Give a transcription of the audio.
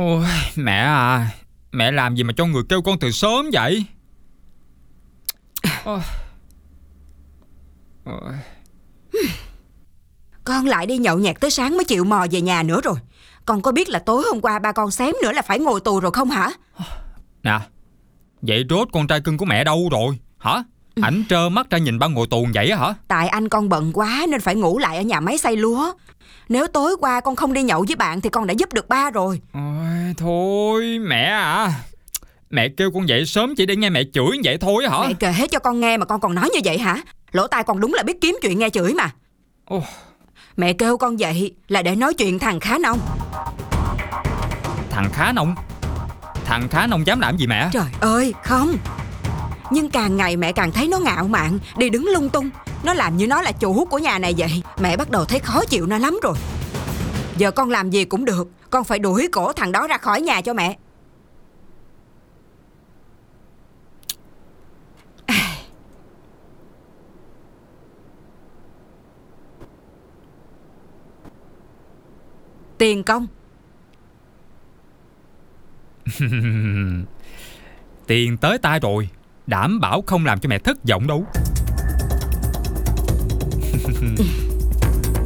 Ôi mẹ à, mẹ làm gì mà cho người kêu con từ sớm vậy? Ôi. Ôi. Con lại đi nhậu nhẹt tới sáng mới chịu mò về nhà nữa rồi. Con có biết là tối hôm qua ba con xém nữa là phải ngồi tù rồi không hả? Nè, vậy rốt con trai cưng của mẹ đâu rồi hả? Ảnh trơ mắt ra nhìn ba ngồi tù vậy hả? Tại anh con bận quá nên phải ngủ lại ở nhà máy xay lúa. Nếu tối qua con không đi nhậu với bạn thì con đã giúp được ba rồi. Ôi thôi mẹ à, mẹ kêu con dậy sớm chỉ để nghe mẹ chửi vậy thôi hả? Mẹ kể hết cho con nghe mà con còn nói như vậy hả? Lỗ tai con đúng là biết kiếm chuyện nghe chửi mà. Mẹ kêu con dậy là để nói chuyện thằng Khá Nông. Thằng Khá Nông? Thằng Khá Nông dám làm gì mẹ? Trời ơi không. Nhưng càng ngày mẹ càng thấy nó ngạo mạn, đi đứng lung tung. Nó làm như nó là chủ của nhà này vậy. Mẹ bắt đầu thấy khó chịu nó lắm rồi. Giờ con làm gì cũng được, con phải đuổi cổ thằng đó ra khỏi nhà cho mẹ. Tiền công. Tiền tới tay rồi, đảm bảo không làm cho mẹ thất vọng đâu.